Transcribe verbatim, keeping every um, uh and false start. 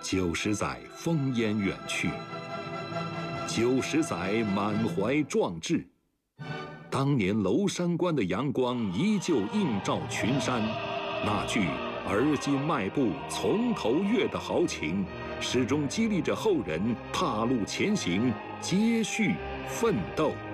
九十载烽烟远去，九十载满怀壮志。当年娄山关的阳光依旧映照群山，那句“而今迈步从头越”的豪情，始终激励着后人踏路前行，接续奋斗。